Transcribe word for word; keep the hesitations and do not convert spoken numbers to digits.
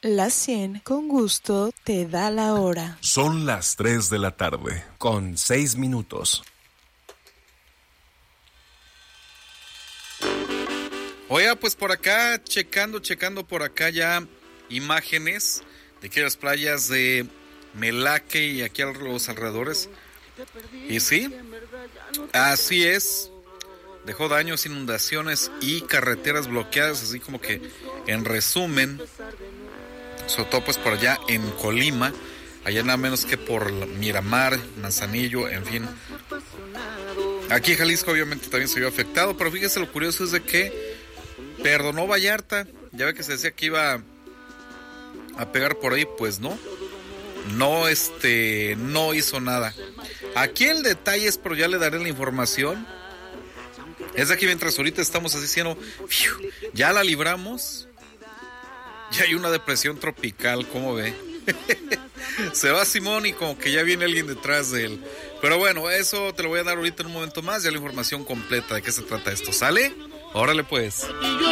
La cien con gusto te da la hora. Son las tres de la tarde, con seis minutos. Oiga, pues por acá, checando, checando por acá ya imágenes de que las playas de Melaque y aquí a los alrededores. Y sí, así es. Dejó daños, inundaciones y carreteras bloqueadas, así como que en resumen, sobre todo pues por allá en Colima, allá nada menos que por Miramar, Manzanillo, en fin. Aquí en Jalisco obviamente también se vio afectado, pero fíjese lo curioso es de que perdonó Vallarta, ya ve que se decía que iba a pegar por ahí, pues no, no este, no hizo nada. Aquí el detalle es, pero ya le daré la información. Es de aquí mientras ahorita estamos así diciendo, ya la libramos, ya hay una depresión tropical, ¿cómo ve? Se va Simón y como que ya viene alguien detrás de él. Pero bueno, eso te lo voy a dar ahorita en un momento más, ya la información completa de qué se trata esto. ¿Sale? Órale pues.